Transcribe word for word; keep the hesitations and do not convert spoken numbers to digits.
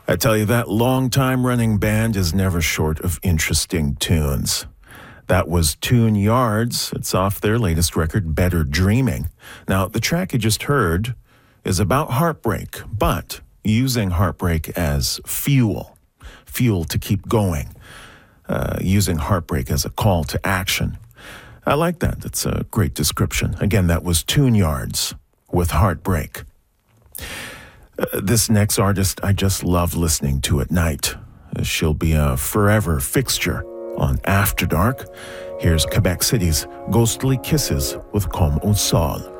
I tell you, that long-time running band is never short of interesting tunes. That was Tune Yards. It's off their latest record, Better Dreaming. Now, the track you just heard is about heartbreak, but using heartbreak as fuel, fuel to keep going, uh, using heartbreak as a call to action. I like that. That's a great description. Again, that was Tune Yards with Heartbreak. Uh, this next artist, I just love listening to at night. Uh, she'll be a forever fixture on After Dark. Here's Quebec City's Ghostly Kisses with Comme un Sol.